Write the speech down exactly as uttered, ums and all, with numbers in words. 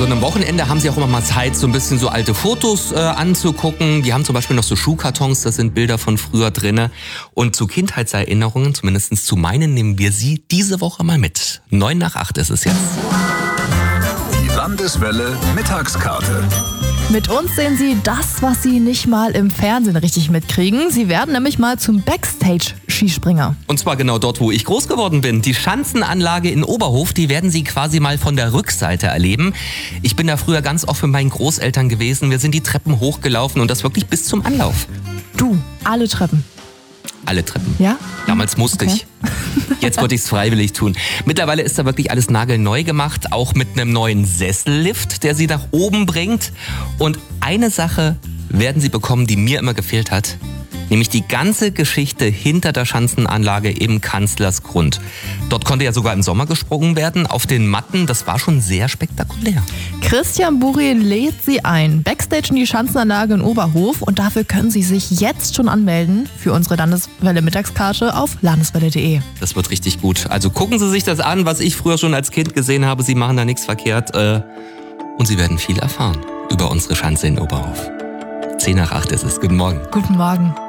so einem Wochenende haben sie auch immer mal Zeit, so ein bisschen so alte Fotos äh, anzugucken. Die haben zum Beispiel noch so Schuhkartons, da sind Bilder von früher drinne. Und zu Kindheitserinnerungen, zumindest zu meinen, nehmen wir sie diese Woche mal mit. Neun nach acht ist es jetzt. Die Landeswelle Mittagskarte. Mit uns sehen Sie das, was Sie nicht mal im Fernsehen richtig mitkriegen. Sie werden nämlich mal zum Backstage-Skispringer. Und zwar genau dort, wo ich groß geworden bin. Die Schanzenanlage in Oberhof, die werden Sie quasi mal von der Rückseite erleben. Ich bin da früher ganz oft mit meinen Großeltern gewesen. Wir sind die Treppen hochgelaufen und das wirklich bis zum Anlauf. Du, alle Treppen. Alle Treppen. Ja? Damals musste Okay. ich. Jetzt würde ich es freiwillig tun. Mittlerweile ist da wirklich alles nagelneu gemacht, auch mit einem neuen Sessellift, der Sie nach oben bringt. Und eine Sache werden Sie bekommen, die mir immer gefehlt hat, nämlich die ganze Geschichte hinter der Schanzenanlage im Kanzlersgrund. Dort konnte ja sogar im Sommer gesprungen werden, auf den Matten. Das war schon sehr spektakulär. Christian Buri lädt Sie ein. Backstage in die Schanzenanlage in Oberhof. Und dafür können Sie sich jetzt schon anmelden für unsere Landeswelle-Mittagskarte auf landeswelle punkt de. Das wird richtig gut. Also gucken Sie sich das an, was ich früher schon als Kind gesehen habe. Sie machen da nichts verkehrt. Äh, und Sie werden viel erfahren über unsere Schanze in Oberhof. Zehn nach acht ist es. Guten Morgen. Guten Morgen.